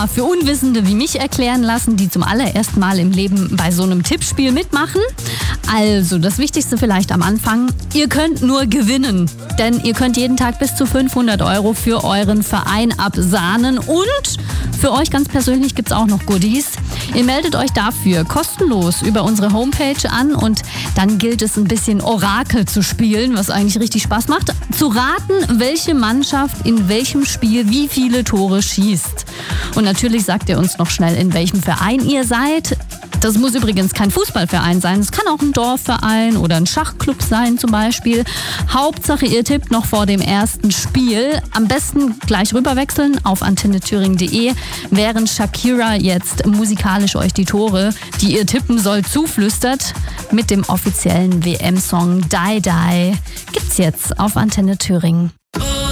ja, für Unwissende wie mich erklären lassen, die zum allerersten Mal im Leben bei so einem Tippspiel mitmachen. Also, das Wichtigste vielleicht am Anfang, ihr könnt nur gewinnen. Denn ihr könnt jeden Tag bis zu 500 € für euren Verein absahnen und für euch ganz persönlich gibt's auch noch Goodies. Ihr meldet euch dafür kostenlos über unsere Homepage an und dann gilt es ein bisschen Orakel zu spielen, was eigentlich richtig Spaß macht. Zu raten, welche Mannschaft in welchem Spiel wie viele Tore schießt. Und natürlich sagt ihr uns noch schnell, in welchem Verein ihr seid. Das muss übrigens kein Fußballverein sein. Es kann auch ein Dorfverein oder ein Schachclub sein zum Beispiel. Hauptsache, ihr tippt noch vor dem ersten Spiel. Am besten gleich rüberwechseln auf antennethüringen.de, während Shakira jetzt musikalisch euch die Tore, die ihr tippen sollt, zuflüstert. Mit dem offiziellen WM-Song Die Die gibt's jetzt auf Antenne Thüringen.